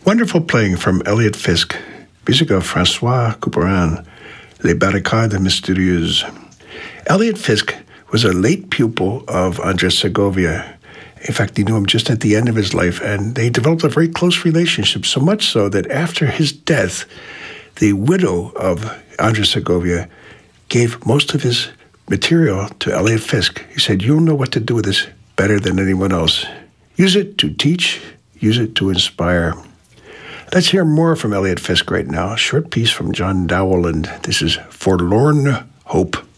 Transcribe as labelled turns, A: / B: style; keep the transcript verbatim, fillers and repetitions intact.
A: Wonderful playing from Elliott Fisk, music of François Couperin, Les Barricades Mystérieuses. Elliott Fisk was a late pupil of Andres Segovia. In fact, he knew him just at the end of his life, and they developed a very close relationship, so much so that after his death, the widow of Andres Segovia gave most of his material to Elliott Fisk. He said, "You'll know what to do with this better than anyone else. Use it to teach, use it to inspire." Let's hear more from Elliott Fisk right now. A short piece from John Dowell, and this is Forlorn Hope.